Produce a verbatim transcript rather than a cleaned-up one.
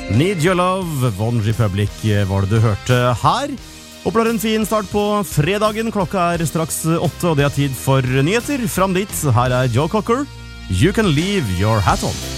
Need Your Love, One Republic var det du hørte her. Håper du har en fin start på fredagen. Klokka er straks åtte, og det er tid for nyheter. Fram dit, her er Joe Cocker. You Can Leave Your Hat On.